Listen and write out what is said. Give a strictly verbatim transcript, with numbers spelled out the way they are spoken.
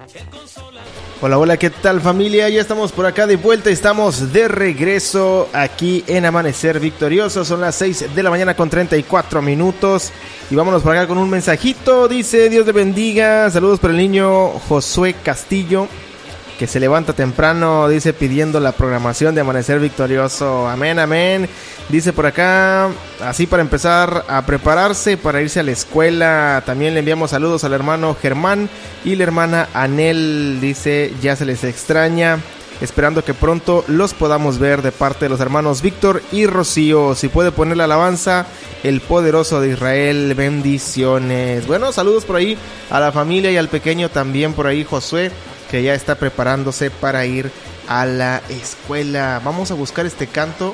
Hola, hola, ¿qué tal familia? Ya estamos por acá de vuelta, estamos de regreso aquí en Amanecer Victorioso. Son las seis de la mañana con treinta y cuatro minutos y vámonos por acá con un mensajito. Dice: Dios te bendiga, saludos para el niño Josué Castillo, que se levanta temprano, dice, pidiendo la programación de Amanecer Victorioso. Amén, amén. Dice por acá, así para empezar a prepararse para irse a la escuela. También le enviamos saludos al hermano Germán y la hermana Anel. Dice, ya se les extraña, esperando que pronto los podamos ver, de parte de los hermanos Víctor y Rocío. Si puede poner la alabanza, El Poderoso de Israel. Bendiciones. Bueno, saludos por ahí a la familia y al pequeño también por ahí, Josué, que ya está preparándose para ir a la escuela. Vamos a buscar este canto